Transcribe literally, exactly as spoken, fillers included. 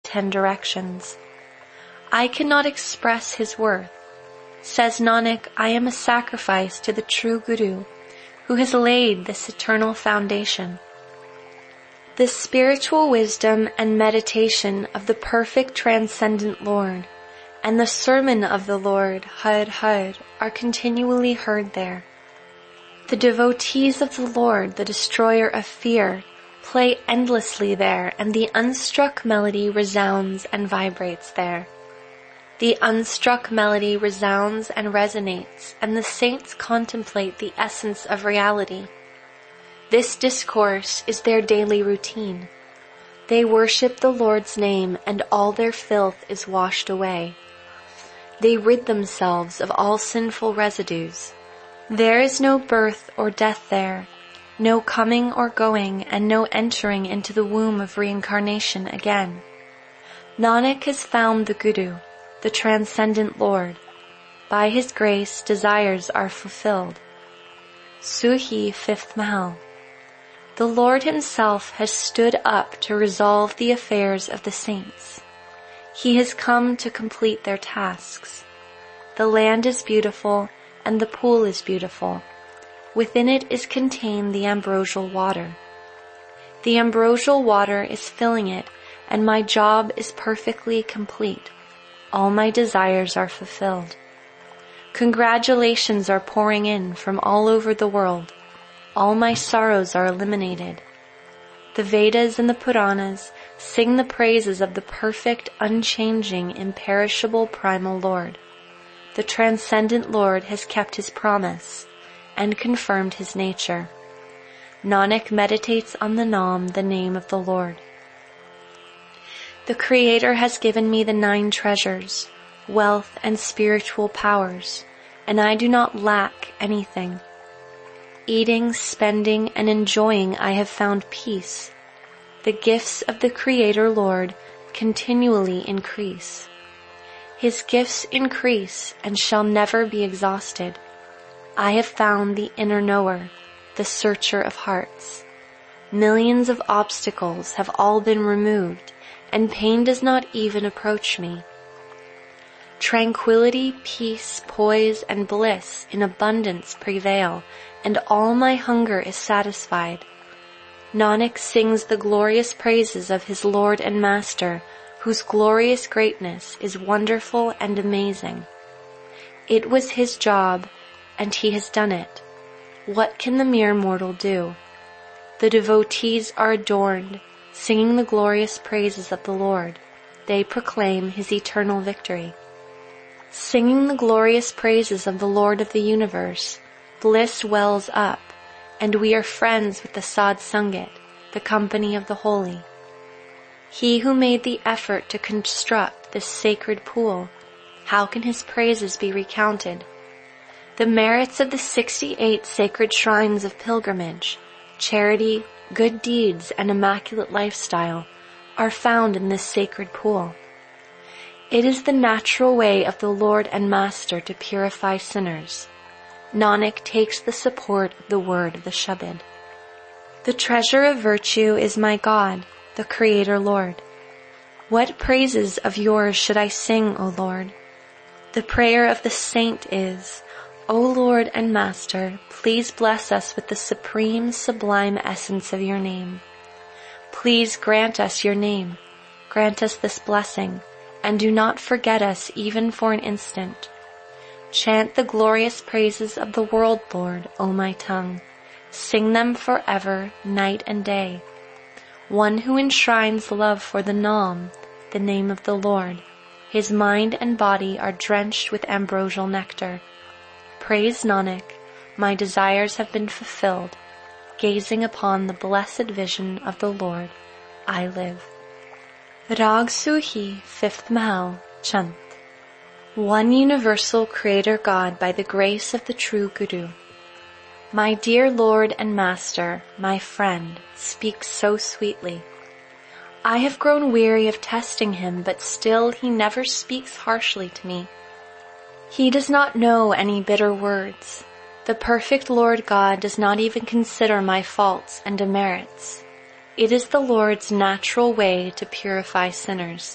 ten directions. I cannot express his worth. Says Nanak, I am a sacrifice to the true Guru, who has laid this eternal foundation. The spiritual wisdom and meditation of the perfect transcendent Lord and the sermon of the Lord, Har Har, are continually heard there. The devotees of the Lord, the destroyer of fear, play endlessly there, and the unstruck melody resounds and vibrates there. The unstruck melody resounds and resonates, and the saints contemplate the essence of reality. This discourse is their daily routine. They worship the Lord's name, and all their filth is washed away. They rid themselves of all sinful residues. There is no birth or death there, no coming or going, and no entering into the womb of reincarnation again. Nanak has found the Guru, the transcendent Lord. By his grace, desires are fulfilled. Suhi, fifth Mahal. The Lord himself has stood up to resolve the affairs of the saints. He has come to complete their tasks. The land is beautiful, and the pool is beautiful. Within it is contained the ambrosial water. The ambrosial water is filling it, and my job is perfectly complete. All my desires are fulfilled. Congratulations are pouring in from all over the world. All my sorrows are eliminated. The Vedas and the Puranas sing the praises of the perfect, unchanging, imperishable primal Lord. The transcendent Lord has kept his promise and confirmed his nature. Nanak meditates on the Nam, the name of the Lord. The Creator has given me the nine treasures, wealth and spiritual powers, and I do not lack anything. Eating, spending, and enjoying I have found peace. The gifts of the Creator Lord continually increase. His gifts increase and shall never be exhausted. I have found the inner knower, the searcher of hearts. Millions of obstacles have all been removed, and pain does not even approach me. Tranquility, peace, poise, and bliss in abundance prevail, and all my hunger is satisfied. Nanak sings the glorious praises of his Lord and Master, whose glorious greatness is wonderful and amazing. It was his job, and he has done it. What can the mere mortal do? The devotees are adorned, singing the glorious praises of the Lord. They proclaim his eternal victory. Singing the glorious praises of the Lord of the universe, bliss wells up, and we are friends with the Sad Sangat, the company of the holy. He who made the effort to construct this sacred pool, how can his praises be recounted? The merits of the sixty-eight sacred shrines of pilgrimage, charity, good deeds, and immaculate lifestyle are found in this sacred pool. It is the natural way of the Lord and Master to purify sinners. Nanak takes the support of the word of the Shabad. The treasure of virtue is my God, the Creator Lord. What praises of yours should I sing, O Lord? The prayer of the saint is, O Lord and Master, please bless us with the supreme sublime essence of your name. Please grant us your name, grant us this blessing, and do not forget us even for an instant. Chant the glorious praises of the world, Lord, O my tongue. Sing them forever, night and day. One who enshrines love for the Nam, the name of the Lord, his mind and body are drenched with ambrosial nectar. Praise Nanak, my desires have been fulfilled. Gazing upon the blessed vision of the Lord, I live. Rag Suhi, fifth Mahal, Chant. One universal Creator God by the grace of the true Guru. My dear Lord and Master, my friend, speaks so sweetly. I have grown weary of testing him, but still he never speaks harshly to me. He does not know any bitter words. The perfect Lord God does not even consider my faults and demerits. It is the Lord's natural way to purify sinners.